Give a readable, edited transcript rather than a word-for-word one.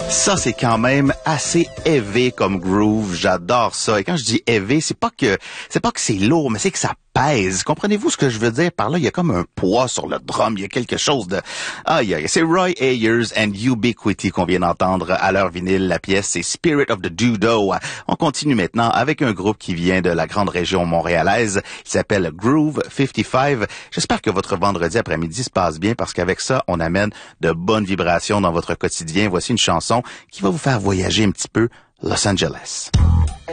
Ça, c'est quand même assez heavy comme groove. J'adore ça. Et quand je dis heavy, c'est pas que c'est lourd, mais c'est que ça pèse. Comprenez-vous ce que je veux dire par là? Il y a comme un poids sur le drum. Il y a quelque chose de... Aïe, aïe. C'est Roy Ayers and Ubiquity qu'on vient d'entendre à leur vinyle. La pièce, c'est Spirit of the Dudo. On continue maintenant avec un groupe qui vient de la grande région montréalaise. Il s'appelle Groove 55. J'espère que votre vendredi après-midi se passe bien parce qu'avec ça, on amène de bonnes vibrations dans votre quotidien. Voici une chanson qui va vous faire voyager un petit peu Los Angeles.